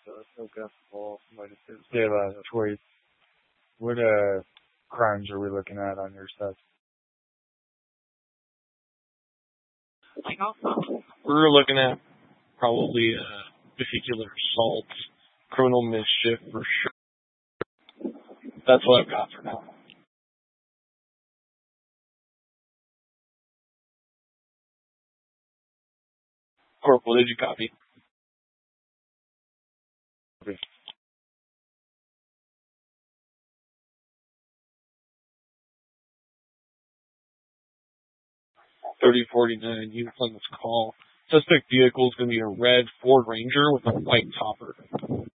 Yeah, choice. What crimes are we looking at on your stuff? We're looking at probably vehicular assault, criminal mischief for sure. That's what I've got for now. Corporal, did you copy? Okay. 3049, units on this call. Suspect vehicle is going to be a red Ford Ranger with a white topper.